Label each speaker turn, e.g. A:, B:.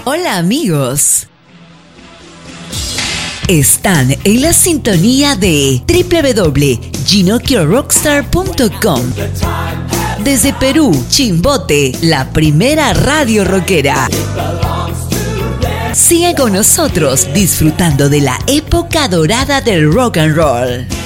A: Hola amigos. Están en la sintonía de www.ginocchiorockstar.com. Desde Perú, Chimbote, la primera radio rockera. Sigue con nosotros disfrutando de la época dorada del rock and roll.